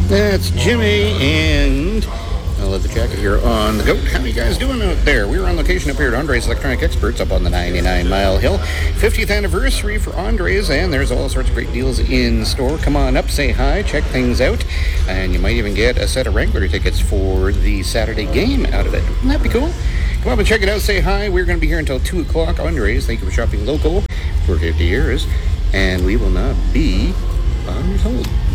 That's Jimmy and I'll let the jacket here on the goat. How are you guys doing out there? We're on location up here at Andres Electronic Experts up on the 99 Mile Hill. 50th anniversary for Andres, and there's all sorts of great deals in store. Come on up, say hi, check things out, and you might even get a set of Wrangler tickets for the Saturday game out of it. Wouldn't that be cool? Come up and check it out, say hi. We're going to be here until 2 o'clock. Andres, thank you for shopping local for 50 years, and we will not be on hold.